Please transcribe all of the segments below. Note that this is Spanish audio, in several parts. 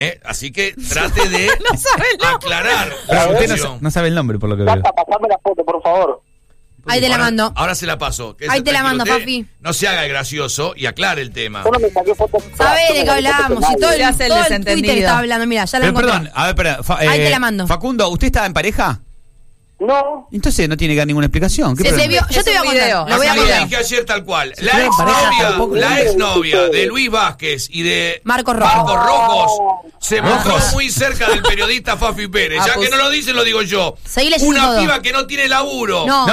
Así que trate de aclarar. Pero usted no sabe el nombre, por lo que veo. Pasame la foto, por favor. Ahí te la mando. Ahora se la paso. Ahí te la mando, papi. No se haga el gracioso y aclare el tema. Yo no me saqué fotos. ¿Sabés de qué hablábamos? Si todo el Twitter estaba hablando. Mira, ya la encontré. Perdón, a ver, espera. Ahí te la mando. Facundo, ¿usted estaba en pareja? No. Entonces no tiene que dar ninguna explicación. Yo te voy a contar. Lo voy a Lo contar. dije ayer tal cual. La exnovia de Luis Vázquez y de Marcos Rojos se mostró muy cerca del periodista Fafi Pérez. Ya que no lo dice, lo digo yo. Seguí leyendo Una todo. piba que no tiene laburo. No,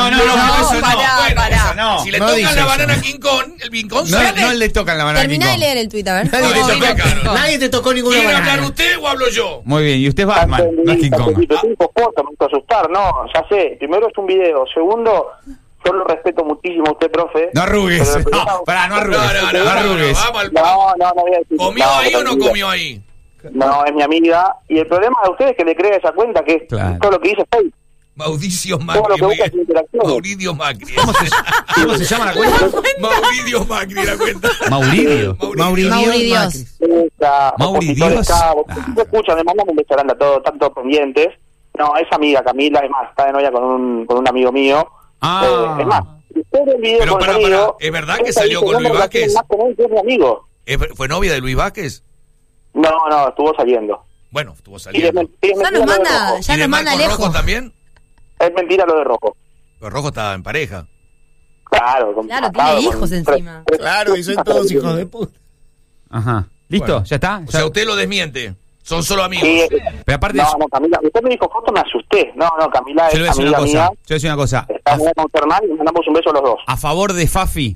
Si le tocan la banana a King Kong, el King Kong no le tocan la banana a King Terminá de Kong. leer el tweet, a ver. Nadie te tocó ninguna ¿Quiere banana. hablar usted o hablo yo? Muy bien, y usted es Batman, no es King Kong. Me hizo asustar, no, ya sé. Primero es un video. Segundo, yo lo respeto muchísimo a usted, profe. No arrugues. No arrugues. No arrugues. No voy a decir. ¿Comió ahí o no comió ahí? No, es mi amiga. Y el problema de ustedes es que le crea esa cuenta que todo lo que dice es fake. Mauricio Todo lo que Macri. busca es interacción. Mauricio Macri. ¿Cómo se llama la cuenta? Mauricio Macri la cuenta. Mauridio. Mauridios. Mauridios. Se escuchan, me mandan un beso grande a todos, tanto pendientes. No, es amiga, Camila, es más, está de novia con un amigo mío. Es más, si usted ve el video Pero con pará, el amigo, ¿es verdad que salió con Luis Vázquez? Más con él que es mi amigo. ¿Fue novia de Luis Vázquez? No, estuvo saliendo. Bueno, estuvo saliendo. Ya nos manda ¿Y de lejos. Rojo también? Es mentira lo de Rojo. Pero Rojo estaba en pareja. Claro, tiene hijos encima. Claro, y son todos hijos de puta. Ajá. ¿Listo? Bueno. ¿Ya está? O sea, usted lo desmiente. Son solo amigos. Sí, Pero aparte... no, Camila, usted me dijo foto, me asusté. No, Camila Yo le voy a es decir una amiga cosa. mía. Yo le voy a decir una cosa. Está con su hermano y nos mandamos un beso a los dos. A favor de Fafi,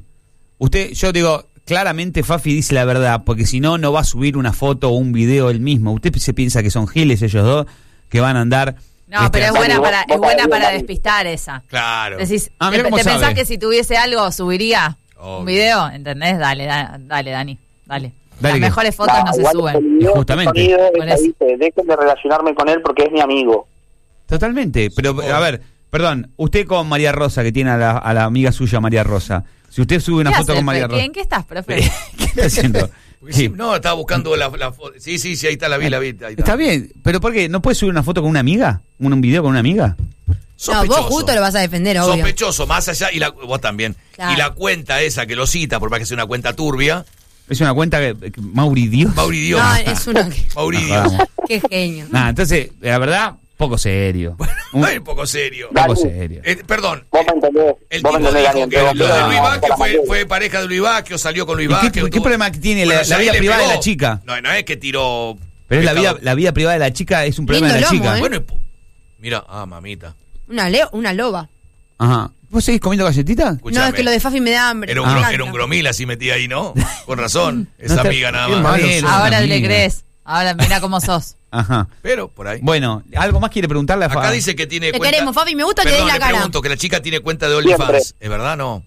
yo digo, claramente Fafi dice la verdad, porque si no, no va a subir una foto o un video él mismo. Usted se piensa que son giles ellos dos, que van a andar... No, pero es buena para despistar esa. Claro. Decís, mira cómo ¿te pensás sabe. que si tuviese algo subiría Obvio. un video? ¿Entendés? Dale, Dani, dale. Dale Las que- mejores fotos no se igual suben. el video, Justamente. el sonido, Por ella eso. dice, dejen de relacionarme con él porque es mi amigo. Totalmente, pero a ver, perdón, usted con María Rosa, que tiene a la amiga suya María Rosa, si usted sube una ¿Qué foto haces, con María Pequi? Rosa... ¿En qué estás, profe? ¿Qué está haciendo? Porque sí, no, estaba buscando la foto. Sí, ahí está, la vi. Ahí Está bien, pero ¿por qué? ¿No puede subir una foto con una amiga? ¿Un video con una amiga? No, vos justo lo vas a defender, obvio. Sospechoso, más allá, vos también. Claro. Y la cuenta esa que lo cita, por más que sea una cuenta turbia, Es una cuenta que Mauridios. Mauridios. No, es una... Mauridios. Qué genio. Entonces, la verdad, poco serio. No es poco serio. Poco serio. Perdón. Vos me entendés. El Vos me tipo entendés, dijo que Daniel, lo de Luis no, Vázquez no, fue pareja de Luis Vázquez o salió con Luis ¿Y Vázquez. qué problema tiene Bueno, la ahí vida le privada de pegó. la chica? No es que tiró. Pero es pescado. la vida privada de la chica, es un problema de la Lindo chica. lomo, Bueno, mira, mamita. Una loba. Ajá. ¿Vos seguís comiendo galletitas? Escuchame. No, es que lo de Fafi me da hambre. Era Me encanta. un gromil así metida ahí, ¿no? Con razón. No Esa está- amiga nada qué más. malo Bien. sos. Ahora amiga. le crees. Ahora mira cómo sos. Ajá. Pero por ahí. Bueno, ¿algo más quiere preguntarle a Acá Fabi? dice que tiene Te cuenta. queremos, Fabi, me gusta que Perdón, des la le cara. pregunto que la chica tiene cuenta de Siempre. OnlyFans. ¿Es verdad no?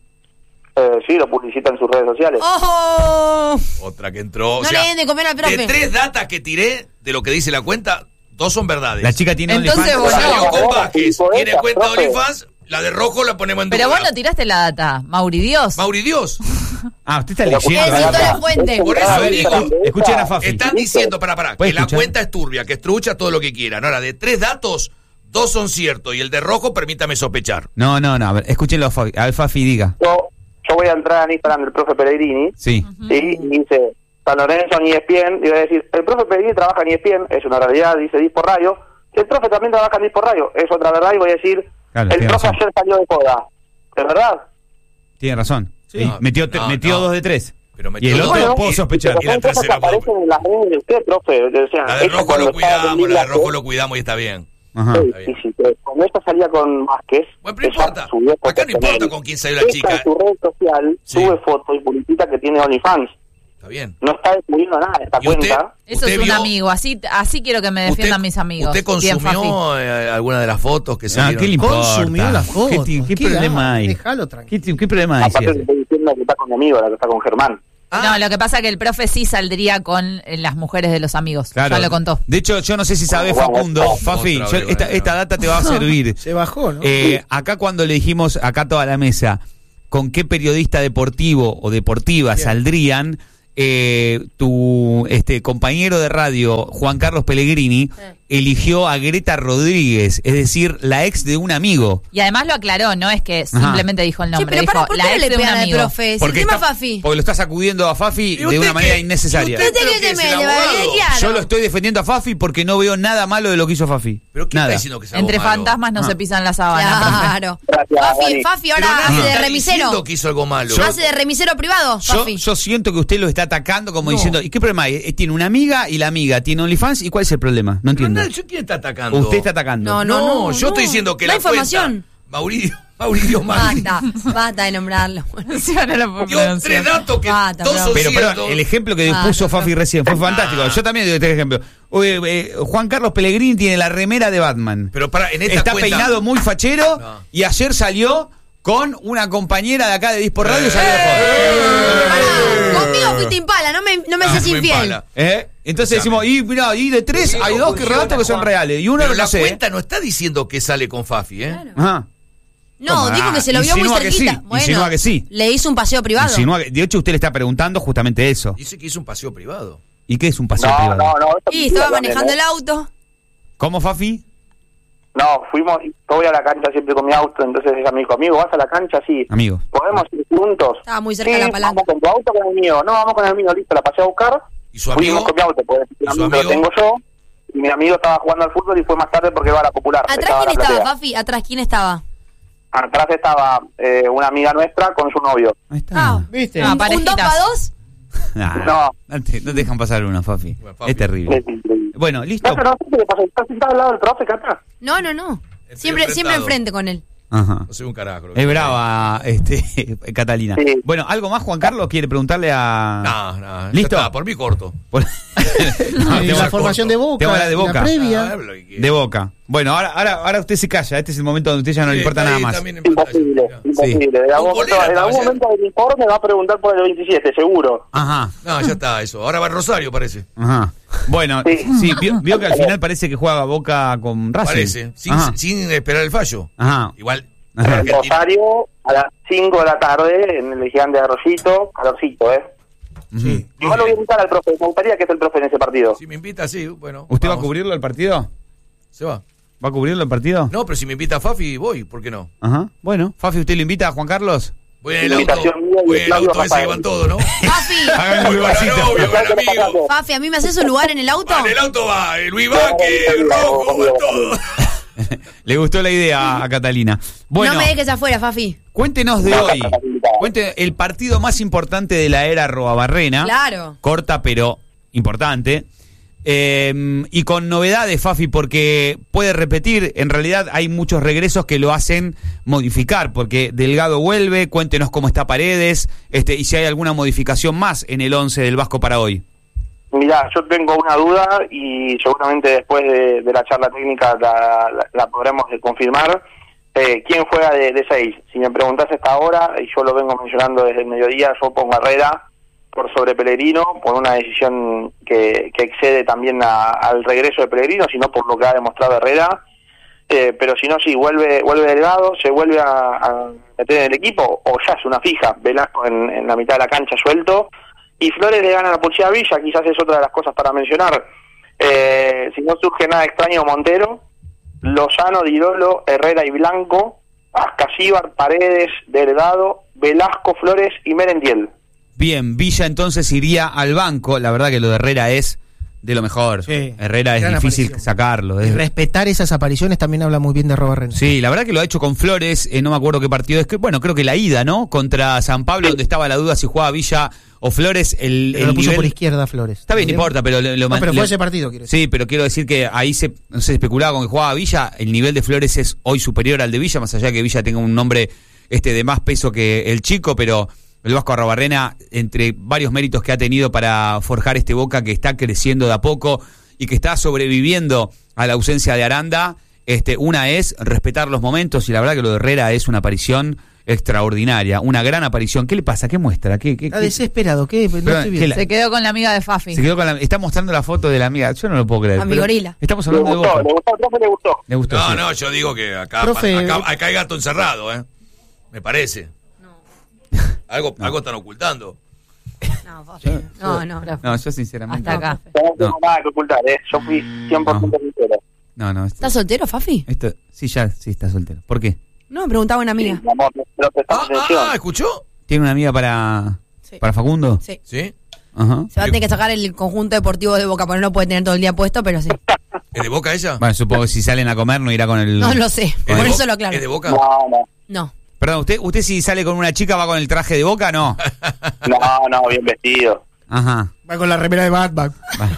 Sí, lo publicita en sus redes sociales. ¡Ojo! Otra que entró. O No sea, le den de comer al profe. de 3 datas que tiré de lo que dice la cuenta, 2 son verdades. La chica tiene Entonces OnlyFans. vos Salió no. con Vázquez, Tipo tiene esa, cuenta de profe. OnlyFans, la de Rojo la ponemos en Pero duda. vos no tiraste la data, Mauridios. Mauridios. Ah, usted está Pero leyendo. ¿Quién citó la fuente? Por eso A ver, digo, escuchen a Fafi. están diciendo, para, ¿Puede que la escuchar? cuenta es turbia, que estrucha todo lo que quieran. Ahora, de 3 datos, 2 son ciertos y el de Rojo, permítame sospechar. No, a ver, escúchenlo a Fafi. A ver, Fafi, diga. Yo voy a entrar en Instagram del profe Pellegrini, Sí. ¿sí? Y dice, San Lorenzo en ESPN, y voy a decir, el profe Pellegrini trabaja en ESPN, es una realidad, dice Dis por Radio, el profe también trabaja en Dis por Radio, es otra verdad, y voy a decir, Claro, el tiene profe razón. ayer salió de joda, ¿es verdad? Tiene razón. Sí. Sí. Metió No. 2 de 3. Pero Y el metió otro dos. puedo sospechar. Pero Y la son cosas que tercera, aparecen en las redes de usted, profe, o sea, La de ella Rojo cuando lo estaba en cuidamos, la de Liga, Rojo lo cuidamos y está bien. Ajá. Sí, Está bien. sí, pero cuando esta salía con Vázquez, Bueno, pero no ella importa. subió fotos Acá no con importa él. con quién salió la Ella chica. en su red social Sí. sube fotos y publicita que tiene OnlyFans. Está bien. No está descubriendo nada de esta ¿Y usted? cuenta. Eso ¿Usted es un vio? amigo. Así quiero que me defiendan mis amigos. ¿Usted Bien, Fafi. consumió alguna de las fotos que Ah, salieron? ¿qué le importa? Consumió la foto. ¿Qué problema hay? Déjalo tranquilo. ¿Qué problema hay? Aparte si le hace? estoy diciendo que está con mi amigo, la que está con Germán. No, lo que pasa es que el profe sí saldría con las mujeres de los amigos. Claro. Ya lo contó. De hecho, yo no sé si sabés, Facundo, Fafi, Otra vez, esta data te va a servir. Se bajó, ¿no? Acá cuando le dijimos, acá toda la mesa, con qué periodista deportivo o deportiva Bien. saldrían, tu compañero de radio, Juan Carlos Pellegrini, eligió a Greta Rodríguez, es decir, la ex de un amigo. Y además lo aclaró, no es que simplemente dijo el nombre, dijo ¿por qué la no ex le de un pegan al amigo. profe? Si el tema es Fafi. Porque lo está sacudiendo a Fafi de una manera innecesaria. Yo lo estoy defendiendo a Fafi porque no veo nada malo de lo que hizo Fafi. ¿Pero qué nada. está diciendo que es algo Entre malo? fantasmas no se pisan la sábana. Claro. Gracias, Fafi Pero ahora nadie hace de está remisero. diciendo que hizo algo malo. Hace de remisero privado, Fafi. Yo siento que usted lo está atacando como diciendo, ¿y qué problema hay? Tiene una amiga y la amiga tiene OnlyFans, ¿y cuál es el problema? No entiendo. ¿Quién está atacando? Usted está atacando. No, yo estoy diciendo que la la información. Cuenta Mauricio Macri Basta de nombrarlo. dio 3 datos que todos son Pero ciertos. el ejemplo que puso Fafi recién fue fantástico. Yo también doy este ejemplo. Juan Carlos Pellegrini tiene la remera de Batman. Pero en esta está cuenta, peinado muy fachero y ayer salió con una compañera de acá de Dispo Radio y salió de foto. Conmigo fuiste impala, no me haces infiel. Entonces decimos, y de 3 hay 2 relatos que son reales. Y uno pero no la sé. cuenta no está diciendo que sale con Fafi, Claro. Ajá. No, dijo que se lo vio muy Insinúa cerquita. que sí, Bueno, insinúa que sí. le hizo un paseo privado. De hecho, usted le está preguntando justamente eso. Dice que hizo un paseo privado. ¿Y qué es un paseo No, privado? no. Y estaba manejando el auto. ¿Cómo, Fafi? No, yo voy a la cancha siempre con mi auto, entonces ella me dijo, amigo, ¿vas a la cancha? Sí. Amigo. ¿Podemos ir juntos? Estaba muy cerca Sí, de la palanca. ¿vamos con tu auto o con el mío? No, vamos con el mío, listo, la pasé a buscar. ¿Y su amigo? Fuimos con mi auto, porque el su amigo lo amigo? tengo yo. Y mi amigo estaba jugando al fútbol y fue más tarde porque iba a la Popular. ¿Atrás quién estaba, Fafi? ¿Atrás quién estaba? Atrás estaba una amiga nuestra con su novio. Ahí está. ¿Viste? Ah, ¿Un 2 parejitas. para 2? No te dejan pasar una, Fafi. Bueno, Fafi. Es terrible. Es increíble. Bueno, listo. No, ¿qué le pasa? ¿Estás sentado al lado del profe, Cata? No. Siempre enfrentado. enfrente con él. Ajá. No soy un carajo. Es brava, Catalina. Sí. Bueno, ¿algo más, Juan Carlos? ¿Quiere preguntarle a...? No. ¿Listo? Ya está, por mí corto. No, Y te la voy- formación de Boca. te voy a hablar de la Boca. previa. Lo que quiera. De Boca. Bueno, ahora usted se calla. Este es el momento donde a usted ya no le Sí, importa está nada ahí más. también en pantalla, Imposible, mirá. imposible. En algún Con momento, bolera en algún estaba momento del informe va a preguntar por el 27, seguro. Ajá. No, ya está eso. Ahora va el Rosario, parece. Ajá. Bueno, sí, vio que al final parece que juega Boca con Racing. Parece. Ajá. Sin esperar el fallo. Ajá. Igual. Ajá. En Rosario, a las 5 de la tarde, en el Gigante de Arroyito, calorcito, Sí. Igual lo voy a invitar al profe, me gustaría que esté el profe en ese partido. Si me invita, sí, bueno. ¿Usted va a vamos. cubrirlo el partido? Se va. ¿Va a cubrirlo el partido? No, pero si me invita a Fafi, voy. ¿Por qué no? Ajá. Bueno, Fafi, ¿usted lo invita a Juan Carlos? Voy en el auto. Invitación mía y Voy en el Claudio auto ese que Rafael. van todos, ¿no? Fafi, Hagan Voy un con la vasito. novia, con el amigo. Fafi, ¿a mí me haces un lugar en el auto? En el auto va Luis Vázquez, Rojo, van todos. Le gustó la idea a Catalina. Bueno, No me dejes afuera, Fafi. cuéntenos de hoy. Cuente el partido más importante de la era Roabarrena. Claro. Corta, pero importante. Y con novedades, Fafi, porque puede repetir, en realidad hay muchos regresos que lo hacen modificar, porque Delgado vuelve, cuéntenos cómo está Paredes, y si hay alguna modificación más en el 11 del Vasco para hoy. Mirá, yo tengo una duda y seguramente después de la charla técnica la podremos confirmar. ¿Quién juega de 6? Si me preguntás esta hora, y yo lo vengo mencionando desde el mediodía, yo pongo a Herrera por sobre Pellegrino, por una decisión que excede también al regreso de Pellegrino, sino por lo que ha demostrado Herrera. Pero si no, sí, vuelve Delgado, se vuelve a meter en el equipo, o ya es una fija, Velasco en la mitad de la cancha suelto, y Flores le gana a la Policía Villa, quizás es otra de las cosas para mencionar. Si no surge nada extraño, Montero, Lozano, Dirolo, Herrera y Blanco, Ascasíbar, Paredes, Delgado, Velasco, Flores y Merentiel. Bien, Villa entonces iría al banco. La verdad que lo de Herrera es de lo mejor. Sí, Herrera es gran difícil aparición. sacarlo. Y respetar esas apariciones también habla muy bien de Robarrena. Sí, la verdad que lo ha hecho con Flores, no me acuerdo qué partido es, bueno, creo que la ida, ¿no? Contra San Pablo, donde estaba la duda si jugaba Villa o Flores, el Pero lo puso nivel... por izquierda Flores. Está bien, no importa, pero... No, pero fue ese partido, quiero decir. Sí, pero quiero decir que ahí se especulaba con que jugaba Villa, el nivel de Flores es hoy superior al de Villa, más allá que Villa tenga un nombre de más peso que el chico, pero... El Vasco Arrobarrena, entre varios méritos que ha tenido para forjar este Boca que está creciendo de a poco y que está sobreviviendo a la ausencia de Aranda, una es respetar los momentos, y la verdad que lo de Herrera es una aparición extraordinaria, una gran aparición. ¿Qué le pasa? ¿Qué muestra? ¿Qué? Está desesperado, ¿qué? No estoy bien. Se quedó con la amiga de Fafi. Se quedó con está mostrando la foto de la amiga. Yo no lo puedo creer. A mi pero gorila. Estamos ¿Le hablando de gustó? Boca. ¿Le gustó? ¿Al profe le gustó? Le gustó, No, sí. no, yo digo que acá Profe, acá hay gato encerrado, me parece. Algo están ocultando. No, yo sinceramente. Hasta acá. No tengo nada que ocultar, Yo fui 100% sincero. No. ¿Estás soltero, Fafi? Sí, está soltero. ¿Por qué? No, me preguntaba una amiga. Sí, mi amor, pero prestame atención. ¿Escuchó? ¿Tiene una amiga para Facundo? Sí. ¿Sí? Ajá. Se va a tener que sacar el conjunto deportivo de Boca, porque no lo puede tener todo el día puesto, pero sí. ¿Es de Boca ella? Bueno, supongo que si salen a comer no irá con el... No lo sé, por eso lo aclaro. ¿Es de Boca? No. Perdón, ¿usted si sale con una chica va con el traje de Boca? No. No, bien vestido. Ajá. Va con la remera de Batman.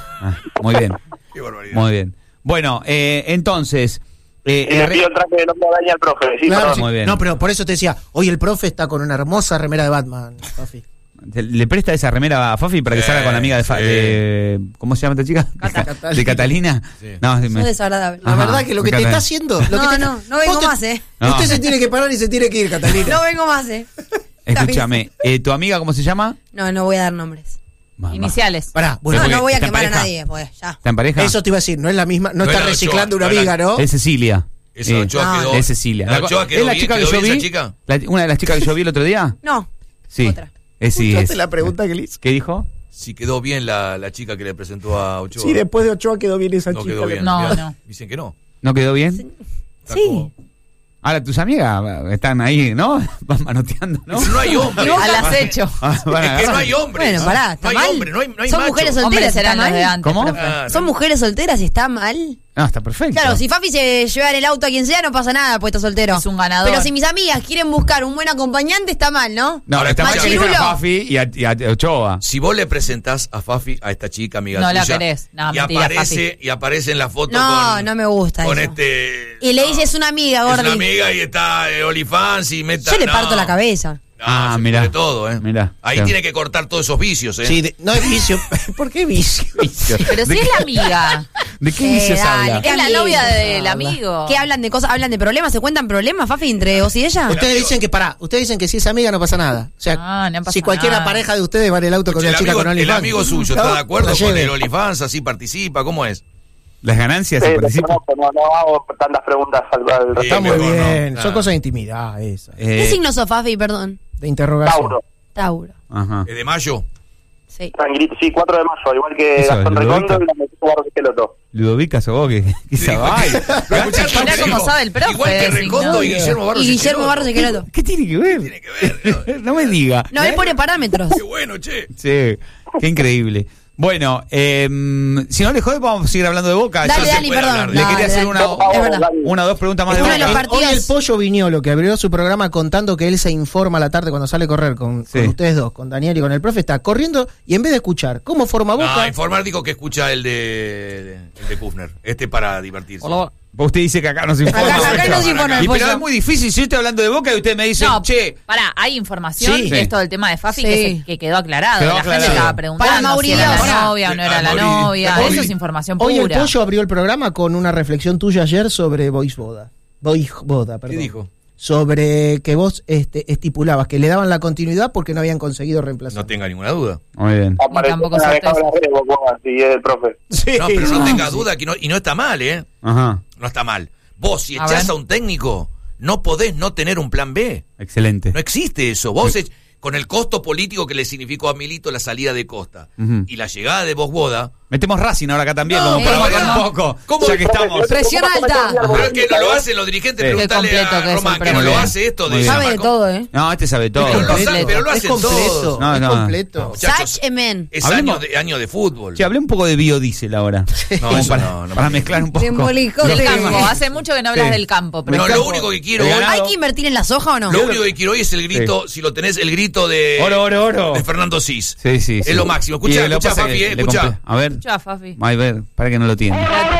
Muy bien. Qué barbaridad. Muy bien. Bueno, entonces... Y le pido el traje de hombre araña al profe. Sí, Claro, perdón. sí. Muy bien. No, pero por eso te decía, hoy el profe está con una hermosa remera de Batman, Fafi. ¿Le presta esa remera a Fafi para que salga con la amiga de ¿cómo se llama esta chica? Cata. ¿De Catalina? Sí. No, Eso es desagradable. La verdad que lo que te está haciendo... No vengo más, No. Usted se tiene que parar y se tiene que ir, Catalina. No vengo más, Escúchame, ¿tu amiga cómo se llama? No voy a dar nombres. Iniciales. Pará, bueno, No voy a ¿está en quemar a pareja? nadie, pues ya. ¿Está en pareja? eso te iba a decir, no es la misma, no No está era reciclando Ochoa, una no era- amiga, ¿no? Es Cecilia. Esa Ochoa No, quedó. Es Cecilia. ¿La Ochoa quedó ¿Es la bien? chica que ¿Quedó yo bien vi? esa chica? ¿Una de las chicas que yo vi el otro día? No. Sí. Otra. Sí, ¿Escuchaste la pregunta que le hice? ¿Qué dijo? Si quedó bien la chica que le presentó a Ochoa. Sí, después de Ochoa quedó bien esa No chica. quedó bien. No, mirá. no. Dicen que no. ¿No quedó bien? Está Sí. como- Ahora, tus amigas están ahí, ¿no? Van manoteando, ¿no? Pero no hay hombres. Al acecho. Van a Es que no agarrar. hay hombres. Bueno, pará, ¿está no hay mal? hombres, no hay Son machos. mujeres solteras, Hombres ¿está eran los mal? de antes. ¿Cómo? profe. Ah, Son mujeres solteras y está mal. No, está perfecto. Claro, si Fafi se lleva en el auto a quien sea, no pasa nada, pues está soltero. Es un ganador. Pero si mis amigas quieren buscar un buen acompañante, está mal, ¿no? No, Ahora, está mal que Machirulo. elijan a Fafi y a Ochoa. Si vos le presentás a Fafi, a esta chica amiga No tuya, la querés. No, y mentira, aparece en la foto No, con... no me gusta Con eso. Y le dice, es una amiga, Es Gordi. una amiga y está OnlyFans y meta... Yo le no. parto la cabeza. No, se mirá. pudre todo, ¿eh? Mirá, Ahí claro. tiene que cortar todos esos vicios, ¿eh? Sí, no es vicio. ¿Por qué vicio? Pero si es la amiga. ¿De qué vicios dale, habla? ¿qué Es la amigo? novia del amigo. ¿Qué hablan de cosas? ¿Hablan de problemas? ¿Se cuentan problemas, Fafi, entre vos y ella? Ustedes dicen que ustedes dicen que si es amiga no pasa nada. O sea, No pasa si cualquiera nada. pareja de ustedes va en el auto con El una chica amigo, con OnlyFans. el amigo suyo, No, ¿está de acuerdo la con lleve. el OnlyFans? ¿Así participa? ¿Cómo es? ¿Las ganancias se participan? No hago tantas preguntas al respecto. Está muy mejor no. bien. Son Ah. cosas de intimidad esas. ¿Qué signo sos, Fafi, perdón? De interrogación. Tauro. Tauro. Ajá. ¿Es de mayo? Sí. Tranquilito, sí, 4 de mayo, igual que Eso, Gastón Ludovica. Recondo y la metió Barros Esqueloto. Ludovica, sos vos que esa vaina. Mirá cómo sabe el profe Igual que de Recondo signo. y Guillermo Barros Y Guillermo Esqueloto. Barros Esqueloto. ¿Qué tiene que ver? Tiene que ver, No me diga. No, él pone parámetros. Qué bueno, che. Sí, qué increíble. Bueno, si no le jode, vamos a seguir hablando de Boca. Dale, Yo Dani, puede perdón. hablar. le Dale, quería hacer Dani. Es verdad. una o dos preguntas más de Uno de los Boca. partidos- Hoy el Pollo Viñolo, que abrió su programa contando que él se informa a la tarde cuando sale a correr con Sí. ustedes dos, con Daniel y con el profe, está corriendo y en vez de escuchar cómo forma Boca, Informar dijo que escucha el de Kufner. Para divertirse. Usted dice que acá no se informa. Acá no se informa el Y pero pollo. es muy difícil. Si yo estoy hablando de Boca y usted me dice, No, che, pará, hay información Sí. y esto del tema de Fafi Sí. que quedó aclarado. Quedó la aclarado. gente estaba Para preguntando Mauri si era Dios. la novia o no era la Mauri. novia. Mauri. Eso es información hoy el pura. Pollo abrió el programa con una reflexión tuya ayer sobre Voivoda, perdón. ¿Qué dijo? Sobre que vos estipulabas que le daban la continuidad porque no habían conseguido reemplazar. No tenga ninguna duda. muy bien. tampoco una certeza. dejaba las redes, Boca, si es el profe. Sí, No, pero no sí, tenga sí. duda que no, y no está mal, ¿eh? Ajá, No está mal. Vos, si A echás ver. a un técnico, no podés no tener un plan B. excelente. No existe eso. Vos, con el costo político que le significó a Milito la salida de Costa Ujú. y la llegada de Bosch-Boda, Metemos Racing ahora acá también, No, como para pero variar un no. poco. ¿Cómo? Ya que estamos. Presión alta. pero es que no lo hacen los dirigentes, Sí. preguntale Qué completo a que es Román, el que no profe. lo hace esto Muy de bien. Sabe de llamar- todo, ¿eh? No, este sabe todo. Pero lo Es sabe, pero lo es hacen completo, todos. No, es no. completo. Muchachos, Such a man. Es Hablemos- año de fútbol. Che, hablé un poco de biodiesel ahora. No, Como eso para, no, no para me- mezclar un poco. Bien bolicón. los Del Sí. campo. temas. Hace mucho que no hablas Sí. del campo. Pero No, Me lo campo. único que quiero El hoy, ganado. ¿Hay que invertir en la soja o no? lo único que quiero hoy es el grito, si lo tenés, el grito de Oro. de Fernando Cis. Sí, sí. Es lo máximo. Escuchá, Y lo que escuchá, pasa Fafi, que le escuchá. compré- A ver, Escuchá, Fafi. a ver, para que no lo tiene.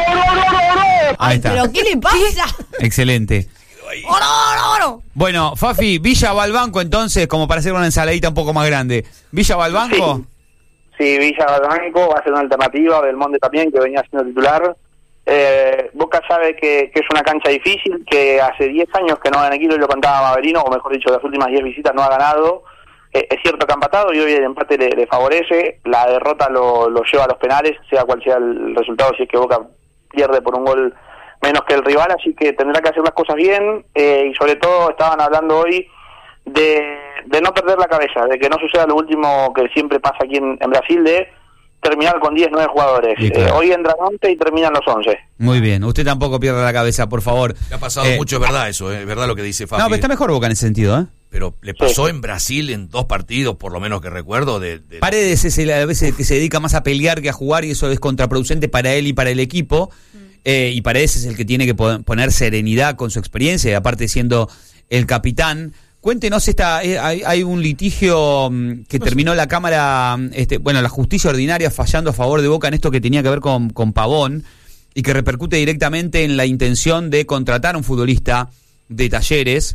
Ahí está. ¿Pero qué le pasa? Excelente. ¡Oro, oro, oro! Bueno, Fafi, Villa va al banco entonces, como para hacer una ensaladita un poco más grande. ¿Villa va al banco? Sí, Villa Blanco va a ser una alternativa, Belmonte también, que venía siendo titular. Boca sabe que es una cancha difícil, que hace 10 años que no gana aquí, lo contaba Maverino, o mejor dicho, las últimas 10 visitas no ha ganado. Es cierto que ha empatado y hoy el empate le favorece, la derrota lo lleva a los penales, sea cual sea el resultado, si es que Boca pierde por un gol menos que el rival, así que tendrá que hacer las cosas bien, y sobre todo estaban hablando hoy de no perder la cabeza, de que no suceda lo último que siempre pasa aquí en Brasil, de terminar con 10, 9 jugadores. Claro. Hoy entran 11 y terminan los 11. Muy bien, usted tampoco pierda la cabeza, por favor. Le ha pasado mucho, es verdad eso, es verdad lo que dice Fafi. No, pero está mejor Boca en ese sentido, ¿eh? Pero le pasó en Brasil en 2 partidos, por lo menos que recuerdo. Paredes es a veces que se dedica más a pelear que a jugar, y eso es contraproducente para él y para el equipo. Y Paredes es el que tiene que poner serenidad con su experiencia, y aparte siendo el capitán. Cuéntenos, hay un litigio que terminó la Cámara, la justicia ordinaria fallando a favor de Boca en esto que tenía que ver con Pavón, y que repercute directamente en la intención de contratar a un futbolista de Talleres,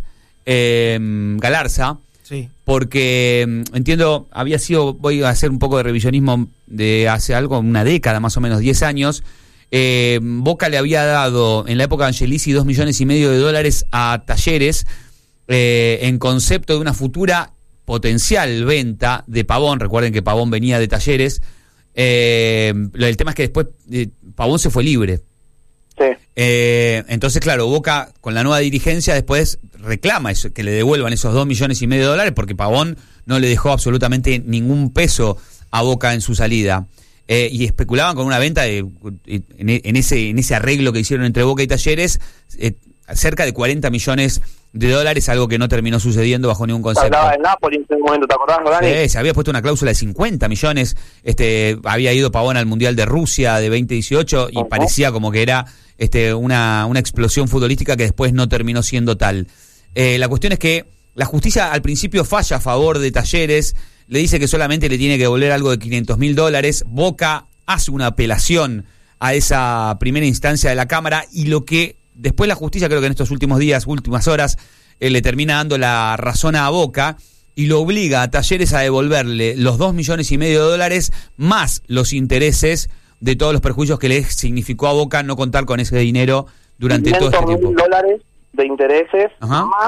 Galarza, sí. Porque entiendo, voy a hacer un poco de revisionismo de hace una década, más o menos 10 años. Boca le había dado en la época de Angelici $2,5 millones a Talleres en concepto de una futura potencial venta de Pavón. Recuerden que Pavón venía de Talleres. El tema es que después Pavón se fue libre. Sí. Entonces, claro, Boca con la nueva dirigencia después reclama eso, que le devuelvan esos $2,5 millones, porque Pavón no le dejó absolutamente ningún peso a Boca en su salida. Y especulaban con una venta en ese arreglo que hicieron entre Boca y Talleres, cerca de $40 millones, algo que no terminó sucediendo bajo ningún concepto. Hablaba del Napoli en ese momento, ¿te acordás, Dani? Se había puesto una cláusula de $50 millones, había ido Pavón al Mundial de Rusia de 2018 y parecía como que era una explosión futbolística que después no terminó siendo tal. La cuestión es que la justicia al principio falla a favor de Talleres, le dice que solamente le tiene que devolver algo de $500,000, Boca hace una apelación a esa primera instancia de la Cámara, y lo que después la justicia, creo que en estos últimas horas, le termina dando la razón a Boca y lo obliga a Talleres a devolverle los $2,5 millones más los intereses de todos los perjuicios que le significó a Boca no contar con ese dinero durante todo este tiempo. $500,000 de intereses, ajá, más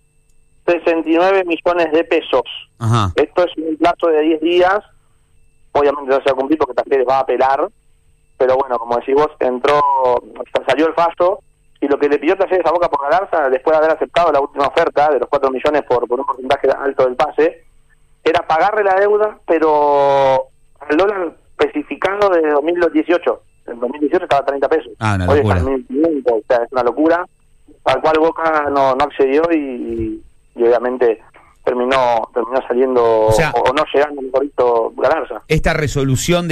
69 millones de pesos. Ajá. Esto es un plazo de 10 días. Obviamente no se va a cumplir porque Talleres va a apelar, pero bueno, como decís vos, salió el fallo. Y lo que le pidió Talleres a Boca por Galarza, después de haber aceptado la última oferta de los 4 millones por un porcentaje alto del pase, era pagarle la deuda, pero al dólar especificado de 2018. En 2018 estaba $30. Una hoy locura. está en 1.500, o sea, es una locura, al cual Boca no accedió y obviamente terminó saliendo, o no llegando, mejor dicho, Galarza. Esta resolución de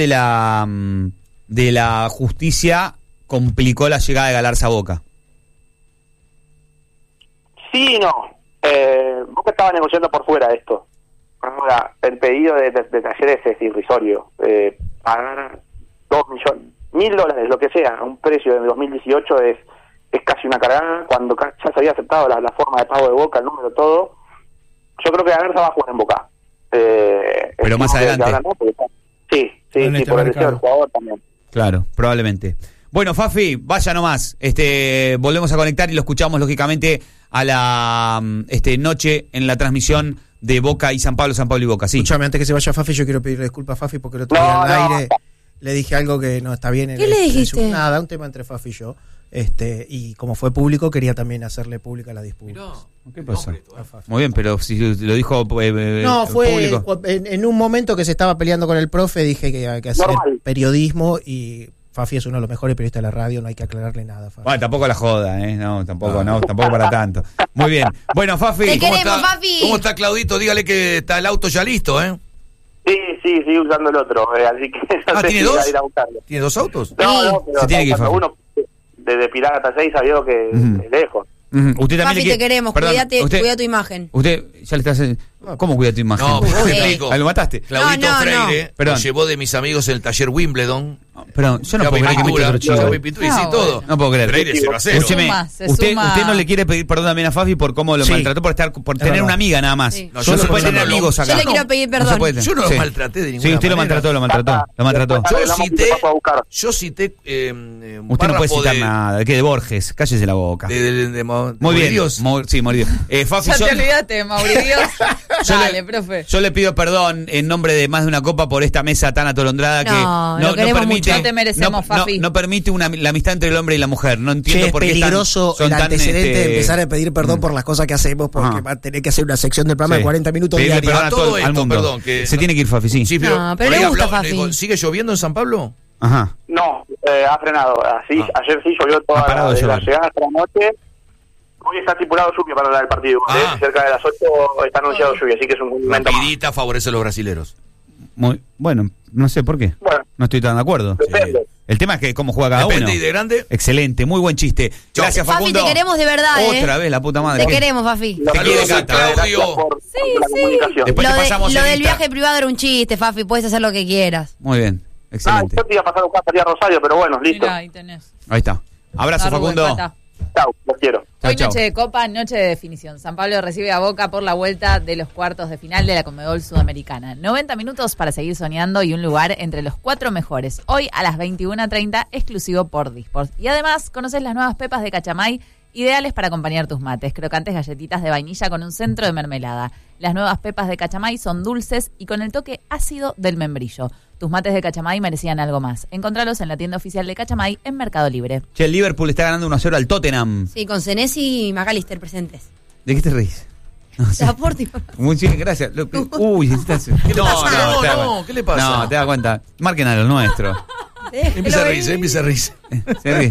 la justicia complicó la llegada de Galarza a Boca. Sí y no. Boca estaba negociando por fuera esto. Ahora, el pedido de Talleres es irrisorio. Pagar $1.000, lo que sea, a un precio de 2018 es casi una cargada, cuando ya se había aceptado la forma de pago de Boca, el número, todo. Yo creo que Galarza va a jugar en Boca. Pero más adelante. Sí, por el deseo del jugador también. Claro, probablemente. Bueno, Fafi, vaya nomás. Volvemos a conectar y lo escuchamos lógicamente a la noche en la transmisión de Boca y San Pablo y Boca. Sí. Escúchame, antes que se vaya Fafi, yo quiero pedirle disculpas a Fafi porque el otro día al aire le dije algo que no está bien. ¿Qué le dijiste? Nada, un tema entre Fafi y yo. Y como fue público, quería también hacerle pública la disputa. ¿Qué pasó? Muy bien, pero si lo dijo no, fue público. En un momento que se estaba peleando con el profe, dije que hay que hacer periodismo, y Fafi es uno de los mejores periodistas de la radio, no hay que aclararle nada, Fafi. Bueno, tampoco la joda, no, tampoco para tanto. Muy bien. Bueno, Fafi, te queremos, Fafi. ¿Cómo está Claudito? Dígale que está el auto ya listo, Sí, sigue usando el otro, así que no sé ¿tiene si dos? ir a buscarlo. ¿Tiene 2 autos? No, pero se tiene que ir, Fafi. uno de Pirata 6 sabía que es lejos. Usted también Fafi, te queremos, cuida tu imagen. Usted ya le está haciendo... ¿Cómo cuida tu imagen? No, pero te explico. ¿Lo mataste? Claudito Freire no. lo llevó de mis amigos en el taller Wimbledon. Perdón, yo no puedo creer que me otro chico. Y sí, todo. No puedo creer. Freire 0-0. Escúcheme, usted no le quiere pedir perdón también a Fafi por cómo lo maltrató, por tener una amiga nada más. Sí. No, yo no se puede tener amigos acá. Yo le quiero pedir perdón. Yo no lo maltraté de ninguna manera. Sí, usted lo maltrató. Yo cité usted no puede citar nada. ¿De Borges? Cállese la boca. De muy bien. Dios. Sí, Mauridios. Fafi, ya te olvidaste, Mauridios. profe. Yo le pido perdón en nombre de más de una copa por esta mesa tan atolondrada que no permite. No te merecemos, Fafi. No permite la amistad entre el hombre y la mujer. No entiendo por qué es peligroso el antecedente de empezar a pedir perdón por las cosas que hacemos, porque va a tener que hacer una sección del programa de 40 minutos diarios. A todo esto, al mundo. Perdón, que se tiene que ir, Fafi, sí. No, pero le gusta, Fafi. ¿Sigue lloviendo en San Pablo? Ajá. No, ha frenado. Ayer sí llovió toda la llegada hasta la noche. Hoy está estipulado lluvia para el partido. Cerca de las 8 está anunciado lluvia, así que es un momento. Rapidita favorece a los brasileros. Muy bueno, no sé por qué. Bueno, no estoy tan de acuerdo. Depende. El tema es que cómo juega cada Depende uno. ¿Y de grande? Excelente, muy buen chiste. Gracias, Facundo. Fafi, te queremos de verdad, Otra vez, la puta madre. Te queremos, Fafi. Te quiere Claudio. Sí. Después te pasamos lo del viaje privado era un chiste, Fafi. Puedes hacer lo que quieras. Muy bien, excelente. Yo te iba a pasar a buscar a Rosario, pero bueno, listo. Mirá, ahí tenés. Ahí está. Abrazo, Facundo. Chau, los quiero. Hoy noche de Copa, noche de definición. San Pablo recibe a Boca por la vuelta de los cuartos de final de la Conmebol Sudamericana. 90 minutos para seguir soñando y un lugar entre los 4 mejores. Hoy a las 21:30, exclusivo por Disport. Y además, conoces las nuevas pepas de Cachamay, ideales para acompañar tus mates. Crocantes galletitas de vainilla con un centro de mermelada. Las nuevas pepas de Cachamay son dulces y con el toque ácido del membrillo. Tus mates de Cachamay merecían algo más. Encontralos en la tienda oficial de Cachamay en Mercado Libre. Che, el Liverpool está ganando 1-0 al Tottenham. Sí, con Senesi y McAllister presentes. ¿De qué te reís? No sé. Muy bien, gracias. Uy, No, ¿qué le pasa? No, te das cuenta. Marquen a lo nuestro. Empieza a reírse. Se ríe.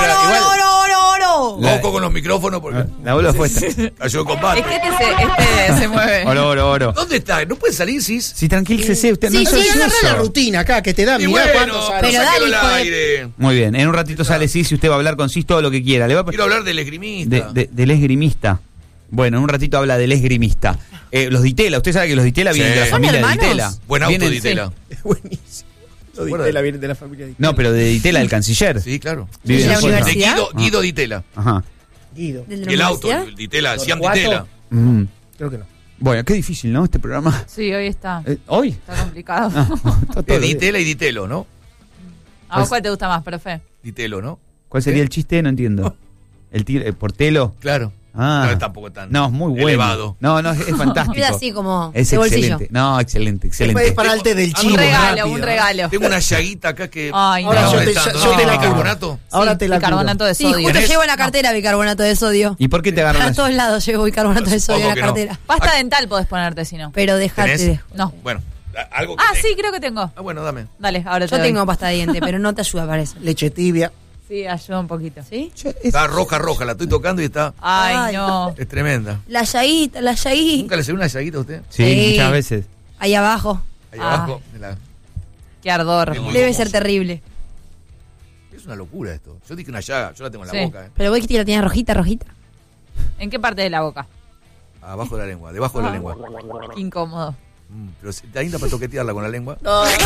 ¡Oro! Ojo con los micrófonos porque La bola fue esta. cayó en combate. Es que este se mueve. Oro. ¿Dónde está? ¿No puede salir, Sis? Sí, tranquilícese. Usted Sí, no sí, soy Agarra la rutina acá que te da, Y mirá bueno, cuánto sale. Pero sáquelo dale, al hijo de- aire. Muy bien, en un ratito sale Cis y usted va a hablar con Cis todo lo que quiera. Le va a... Quiero hablar del esgrimista. Del esgrimista. Bueno, en un ratito habla del esgrimista. Los Ditela, usted sabe que los Ditela vienen de la ¿Son familia de hermanos? Ditela. Buen auto, Vienen- Ditela. Es buenísimo. Los Ditela vienen de la familia Ditela. No, pero de Ditela, el canciller. Sí, claro. Vive ¿De en la zona. De universidad? Guido Ditela. Ajá. Guido. ¿Del de la Y el auto, universidad? el Ditela, Siam ¿Torcuato? Ditela. Creo que no. Bueno, qué difícil, ¿no? Este programa. Sí, hoy está. ¿Hoy? Está complicado. Está todo De bien. Ditela y Ditelo, ¿no? ¿A vos cuál te gusta más, profe? Ditelo, ¿no? ¿Cuál sería el chiste? No entiendo. ¿El portelo? Claro. Ah. No es tampoco tan No, es muy bueno. elevado. No, es fantástico. Es así como Es de bolsillo. excelente. No, excelente. Es para el té del Un chivo. Un regalo. Tengo una llaguita acá que Ay, no. Ahora me yo está te molestando. yo ¿No te la tiene curo. bicarbonato? Ahora Sí, te la bicarbonato de Sí, sodio. justo ¿Tenés? llevo en la cartera bicarbonato de sodio. ¿Y por qué te agarran A las... todos lados llevo bicarbonato de sodio en la Supongo que no. cartera. Pasta dental podés ponerte si no. Pero dejate ¿Tenés? de... No. Bueno, algo que Ah, te- sí, creo que tengo. Ah, bueno, dame. Dale, ahora te Yo doy. tengo pasta de diente, pero no te ayuda para eso. Leche tibia. Sí, ayuda un poquito. ¿Sí? Está roja, la estoy tocando y está... Ay, no. Es tremenda. La llaguita. ¿Nunca le salió una llaguita a usted? Sí, Sí. muchas veces. Ahí abajo. Ahí Ah. abajo. de la- Qué ardor. Es muy Debe gomoso. ser terrible. Es una locura esto. Yo dije una llaga, yo la tengo en la Sí. boca. Pero vos dijiste que la tenías rojita. ¿En qué parte de la boca? Abajo de la lengua, debajo de la lengua. Incómodo. Pero si te ainda para toquetearla con la lengua.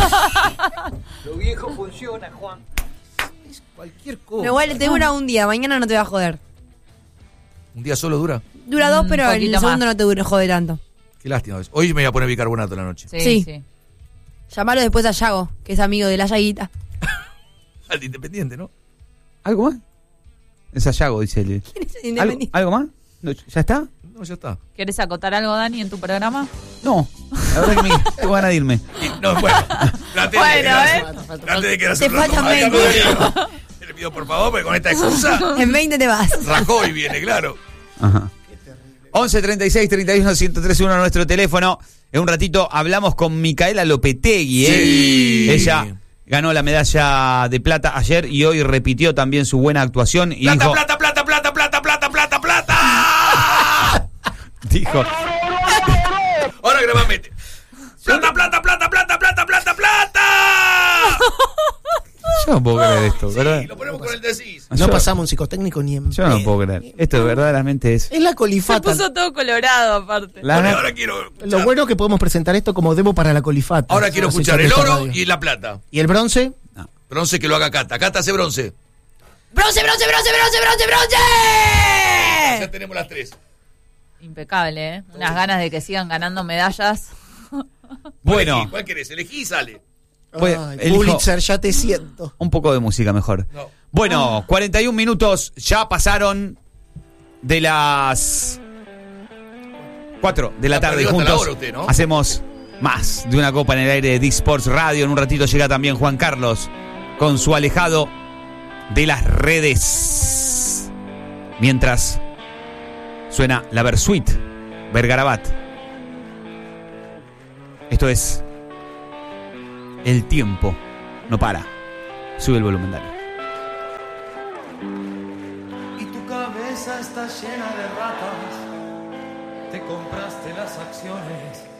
Lo viejo funciona, Juan. Cualquier Pero igual te dura un día, mañana no te va a joder. ¿Un día solo dura? Dura dos, Un pero el poquito segundo más. no te dura, jode tanto. Qué lástima. Hoy me voy a poner bicarbonato en la noche. Sí, Sí. sí. Llamalo después a Yago, que es amigo de la llaguita. Al de Independiente, ¿no? ¿Algo más? Es Sayago, dice él. ¿Quién es el independiente? ¿Algo más? No, ¿ya está? No, ya está. ¿Querés acotar algo, Dani, en tu programa? No. La verdad que tengo ganas de irme. No, bueno. Trate Bueno, de quedarse, trate de quedarse Te un rato faltan más. 20. Le pido por favor, porque con esta excusa, En 20 te vas. Rajoy viene, claro. Ajá. 11 36 31 1031 nuestro teléfono. En un ratito hablamos con Micaela Lopetegui. Sí. Ella ganó la medalla de plata ayer y hoy repitió también su buena actuación. Y Plata, dijo, plata, plata, plata, plata, plata, plata, plata. dijo, Ahora que le va a meter. Plata, plata, plata, plata, plata, plata, plata. yo no puedo creer esto, ¿verdad? Sí, lo ponemos con el decís. No Yo- pasamos un psicotécnico ni en Yo no pedo. puedo creer. Esto verdaderamente es... Es la Se colifata. puso todo colorado, aparte. Ahora quiero Lo escuchar, bueno es que podemos presentar esto como demo para la colifata. ahora quiero Una escuchar sección el de esta oro radio. y la plata. ¿Y el bronce? Bronce que lo haga Cata. Cata hace bronce. ¡Bronce, bronce, bronce, bronce, bronce, Ya bronce! tenemos las tres. Impecable, ¿eh? Unas ganas de que sigan ganando medallas. Bueno, ¿Cuál querés? Elegí y sale. Pues, Ay, elijo- Pulitzer, ya te siento. un poco de música mejor. No. Bueno, 41 minutos ya pasaron de las 4 de la tarde juntos usted, ¿no? Hacemos más de una copa en el aire de D-Sports Radio. En un ratito llega también Juan Carlos con su alejado de las redes. Mientras suena la Versuit, Vergarabat. Esto es El tiempo no para. Sube el volumen, dale. Y tu cabeza está llena de ratas. Te compraste las acciones